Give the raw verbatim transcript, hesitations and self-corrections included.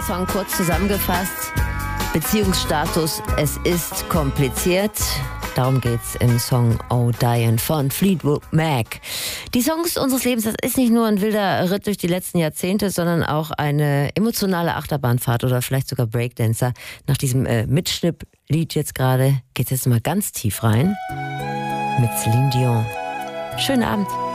Song kurz zusammengefasst. Beziehungsstatus, es ist kompliziert. Darum geht's im Song Oh Diane von Fleetwood Mac. Die Songs unseres Lebens, das ist nicht nur ein wilder Ritt durch die letzten Jahrzehnte, sondern auch eine emotionale Achterbahnfahrt oder vielleicht sogar Breakdancer. Nach diesem äh, Mitschnipp-Lied jetzt gerade geht's jetzt mal ganz tief rein mit Celine Dion. Schönen Abend.